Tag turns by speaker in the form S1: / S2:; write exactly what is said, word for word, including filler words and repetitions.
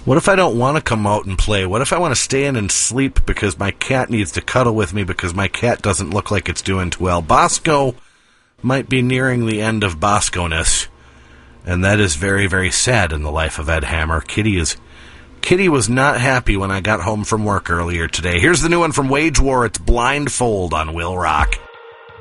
S1: What if I don't want to come out and play? What if I want to stay in and sleep because my cat needs to cuddle with me because my cat doesn't look like it's doing too well? Bosco might be nearing the end of Bosco-ness, and that is very, very sad in the life of Ed Hammer. Kitty is... Kitty was not happy when I got home from work earlier today. Here's the new one from Wage War. It's Blindfold on Will Rock.